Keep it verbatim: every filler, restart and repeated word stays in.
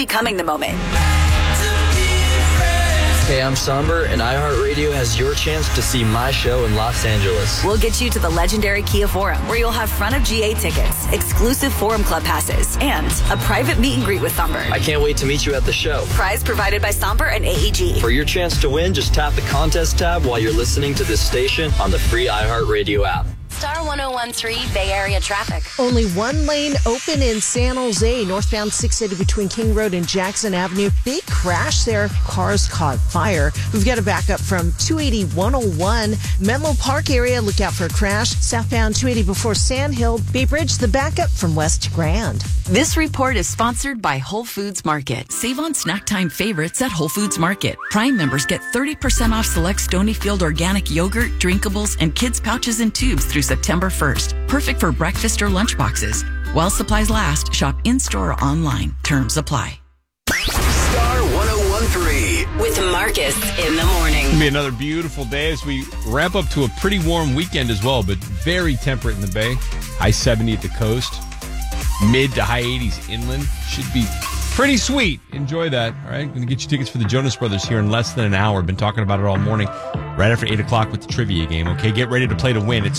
becoming the moment. Hey, I'm Somber, and iHeartRadio has your chance to see my show in Los Angeles. We'll get you to the legendary Kia Forum, where you'll have front of G A tickets, exclusive Forum Club passes, and a private meet and greet with Somber. I can't wait to meet you at the show. Prize provided by Somber and A E G. For your chance to win, just tap the contest tab while you're listening to this station on the free iHeartRadio app. Star one oh one point three Bay Area traffic. Only one lane open in San Jose, northbound six eighty between King Road and Jackson Avenue. Big crash there. Cars caught fire. We've got a backup from two eighty one oh one. Menlo Park area, look out for a crash. Southbound two eighty before Sand Hill. Bay Bridge, the backup from West to Grand. This report is sponsored by Whole Foods Market. Save on snack time favorites at Whole Foods Market. Prime members get thirty percent off select Stonyfield organic yogurt, drinkables, and kids' pouches and tubes through September first. Perfect for breakfast or lunch boxes. While supplies last, shop in-store or online. Terms apply. Star one oh one point three. With Marcus in the morning. It's going to be another beautiful day as we wrap up to a pretty warm weekend as well, but very temperate in the Bay. High seventy at the coast. Mid to high eighties inland. Should be pretty sweet. Enjoy that. All right. Going to get you tickets for the Jonas Brothers here in less than an hour. Been talking about it all morning. Right after eight o'clock with the trivia game. Okay. Get ready to play to win. It's